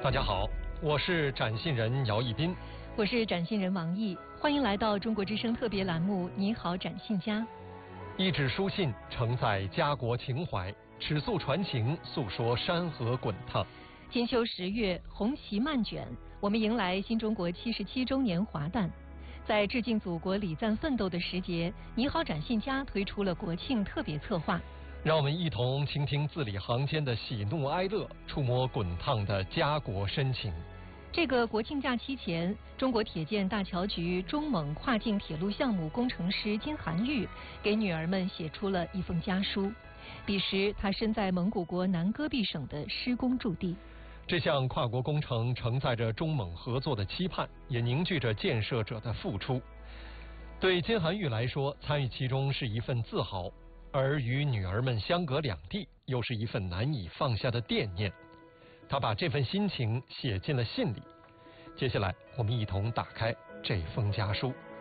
大家好，我是展信人姚一斌， 我是展信人王毅，欢迎来到中国之声特别栏目《你好，展信家》。 一纸书信承载家国情怀，尺素传情，诉说山河滚烫。 金秋10月，红旗漫卷，我们迎来新中国77周年华诞。在致敬祖国礼赞奋斗的时节，你好，展信家推出了国庆特别策划。 让我们一同倾听字里行间的喜怒哀乐，触摸滚烫的家国深情。 这个国庆假期前，中国铁建大桥局中蒙跨境铁路项目工程师金涵玉给女儿们写出了一封家书。彼时，他身在蒙古国南戈壁省的施工驻地。 这项跨国工程承载着中蒙合作的期盼，也凝聚着建设者的付出。对金涵玉来说，参与其中是一份自豪，而与女儿们相隔两地，又是一份难以放下的惦念。他把这份心情写进了信里。接下来，我们一同打开这封家书。